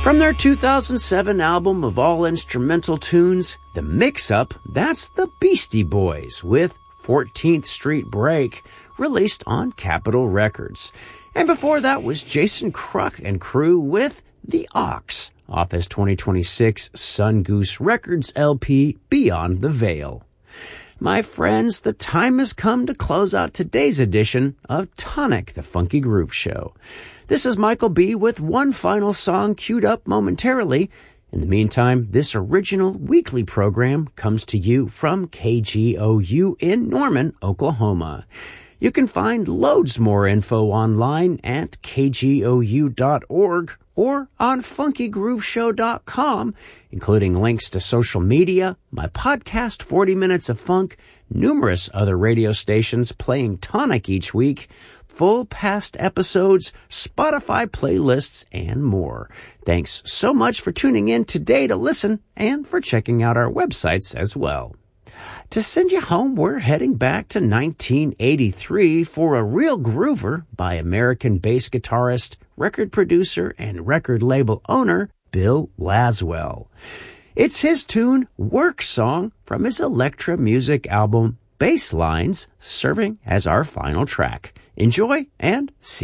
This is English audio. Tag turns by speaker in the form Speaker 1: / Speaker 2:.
Speaker 1: From their 2007 album of all instrumental tunes, The Mix-Up, that's the Beastie Boys with 14th Street Break, released on Capitol Records. And before that was Jason Kruk and crew with The Ox, off his 2026 Sun Goose Records LP, Beyond the Veil. My friends, the time has come to close out today's edition of Tonic, the Funky Groove Show. This is Michael B. with one final song queued up momentarily. In the meantime, this original weekly program comes to you from KGOU in Norman, Oklahoma. You can find loads more info online at kgou.org or on funkygrooveshow.com, including links to social media, my podcast 40 Minutes of Funk, numerous other radio stations playing Tonic each week, full past episodes, Spotify playlists, and more. Thanks so much for tuning in today to listen and for checking out our websites as well. To send you home, we're heading back to 1983 for a real groover by American bass guitarist, record producer, and record label owner Bill Laswell. It's his tune, Work Song, from his Elektra music album, Basslines, serving as our final track. Enjoy and see